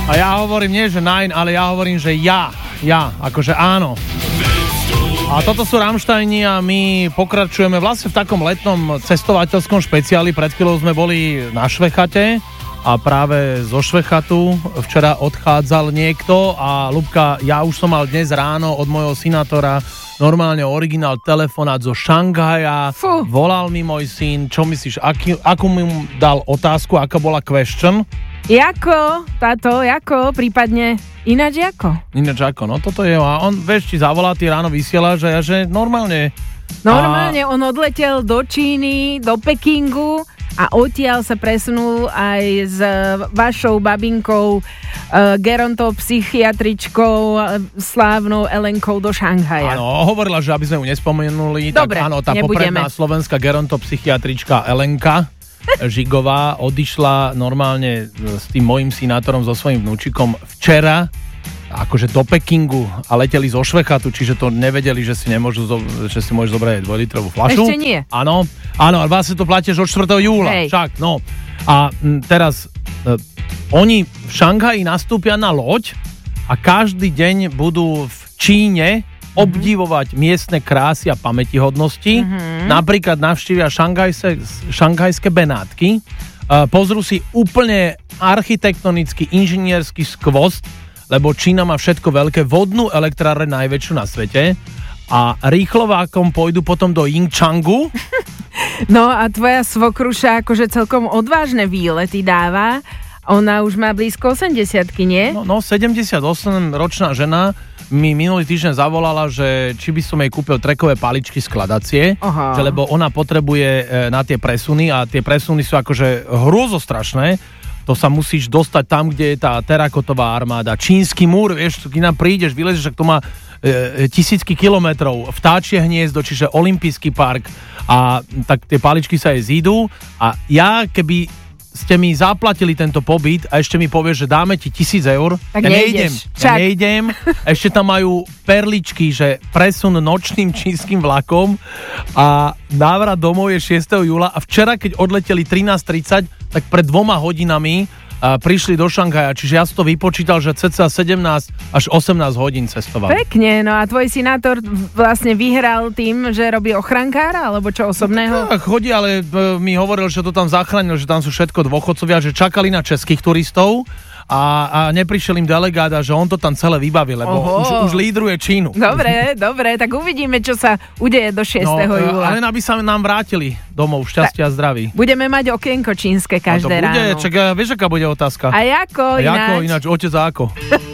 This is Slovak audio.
A ja hovorím nie, že nein, ale ja hovorím, že ja, akože áno. A toto sú Rammsteini a my pokračujeme vlastne v takom letnom cestovateľskom špeciáli. Pred chvíľou sme boli na Švechate a práve zo Švechatu včera odchádzal niekto a Ľubka, ja už som mal dnes ráno od môjho synátora normálne originál telefonát zo Šanghaja. Volal mi môj syn, čo myslíš, akú mi dal otázku, aká bola question? Jako, prípadne ináč ako? Ináč ako, no toto je, a on, vieš, či zavolá, ty ráno vysiela, že normálne. Normálne, on odletel do Číny, do Pekingu a odtiaľ sa presunul aj s vašou babinkou, gerontopsychiatričkou, slávnou Elenkou do Šanghaja. Áno, hovorila, že aby sme ju nespomenuli, dobre, tak áno, tá nebudeme. popredná slovenská gerontopsychiatrička Elenka Žigová odišla normálne s tým mojím synátorom, so svojím vnúčikom včera akože do Pekingu a leteli zo Švechatu, čiže to nevedeli, že si môžeš zobrať 2-litrovú fľašu. Ešte nie. Áno, ale vlastne to platíš od 4. júla. Hej. Však, no. A teraz oni v Šanghaji nastúpia na loď a každý deň budú v Číne obdivovať miestne krásy a pamätihodnosti. Napríklad navštívia šanghajské Benátky, pozrú si úplne architektonický, inžinierský skvost, lebo Čína má všetko veľké, vodnú elektráreň najväčšiu na svete a rýchlovákom pôjdu potom do Yingchangu. No a tvoja svokruša akože celkom odvážne výlety dáva. Ona už má blízko 80-ky, nie? No 78-ročná žena mi minulý týždeň zavolala, že či by som jej kúpil trekové paličky skladacie, že lebo ona potrebuje na tie presuny a tie presuny sú akože hrôzostrašné. To sa musíš dostať tam, kde je tá terakotová armáda. Čínsky múr, vieš, keď nám prídeš, vyležeš, ak to má tisícky kilometrov, vtáčie hniezdo, čiže olympijský park a tak tie paličky sa jej zídu a ja keby ste mi zaplatili tento pobyt a ešte mi povieš, že dáme ti 1,000 eur, tak ja nejdem. Ešte tam majú perličky, že presun nočným čínskym vlakom a návrat domov je 6. júla a včera, keď odleteli 13:30, tak pred 2 hodinami prišli do Šanghaja, čiže ja som to vypočítal, že cca 17 až 18 hodín cestoval. Pekne, no a tvoj synátor vlastne vyhral tým, že robí ochrankára, alebo čo osobného? Tak chodí, ale mi hovoril, že to tam zachránil, že tam sú všetko dôchodcovia, že čakali na českých turistov a neprišiel im delegát a že on to tam celé vybavil, lebo už lídruje Čínu. Dobre, tak uvidíme, čo sa udeje do 6. júla. Ale aby sa nám vrátili domov v šťastie a zdraví. Budeme mať okienko čínske každé ráno. Čak, vieš, aká bude otázka? A ako ináč? Otec a ako?